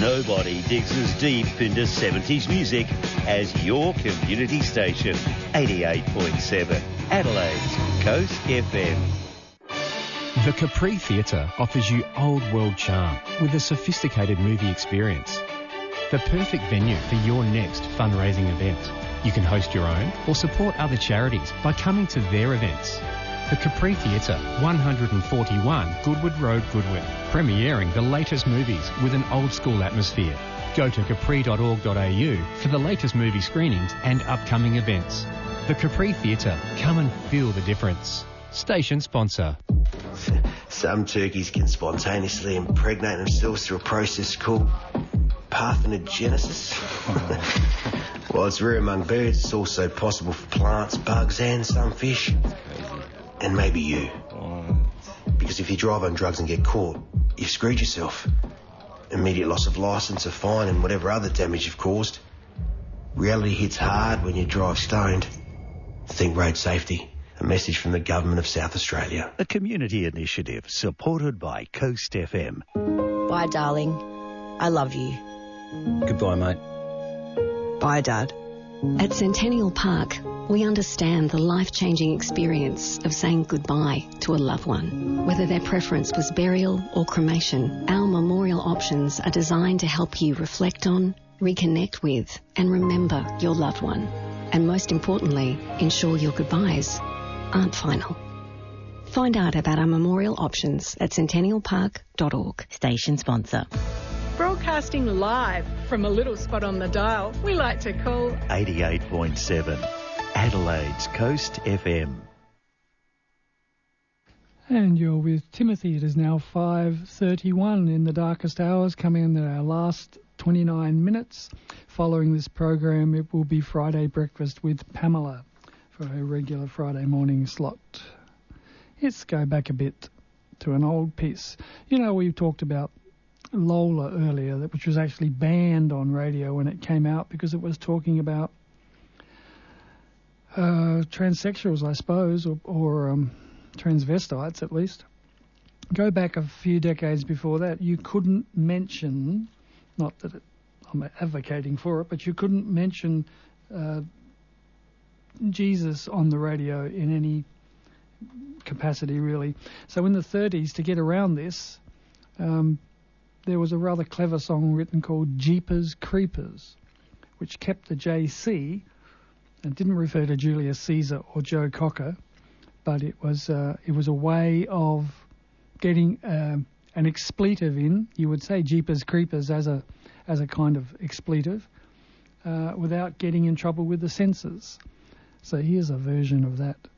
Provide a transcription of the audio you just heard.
Nobody digs as deep into 70s music as your community station. 88.7 Adelaide's Coast FM. The Capri Theatre offers you old world charm with a sophisticated movie experience. The perfect venue for your next fundraising event. You can host your own or support other charities by coming to their events. The Capri Theatre, 141 Goodwood Road, Goodwood, premiering the latest movies with an old school atmosphere. Go to capri.org.au for the latest movie screenings and upcoming events. The Capri Theatre, come and feel the difference. Station sponsor. Some turkeys can spontaneously impregnate themselves through a process called parthenogenesis. While it's rare among birds, it's also possible for plants, bugs and some fish. And maybe you. Because if you drive on drugs and get caught, you've screwed yourself. Immediate loss of licence, a fine and whatever other damage you've caused. Reality hits hard when you drive stoned. Think road safety. A message from the Government of South Australia. A community initiative supported by Coast FM. Bye, darling. I love you. Goodbye, mate. Bye, Dad. At Centennial Park, we understand the life-changing experience of saying goodbye to a loved one. Whether their preference was burial or cremation, our memorial options are designed to help you reflect on, reconnect with, and remember your loved one. And most importantly, ensure your goodbyes aren't final. Find out about our memorial options at centennialpark.org. Station sponsor. Broadcasting live from a little spot on the dial we like to call 88.7 Adelaide's Coast FM. And you're with Timothy. It is now 5:31 in the darkest hours, coming in our last 29 minutes. Following this program, it will be Friday Breakfast with Pamela for her regular Friday morning slot. Let's go back a bit to an old piece. You know, we talked about Lola earlier, which was actually banned on radio when it came out because it was talking about transsexuals, I suppose, or transvestites at least. Go back a few decades before that, you couldn't mention, not that I'm advocating for it, but you couldn't mention Jesus on the radio in any capacity, really. So in the 30s, to get around this, there was a rather clever song written called Jeepers Creepers, which kept the JC and didn't refer to Julius Caesar or Joe Cocker, but it was a way of getting an expletive in. You would say Jeepers Creepers as a kind of expletive without getting in trouble with the censors. So here's a version of that.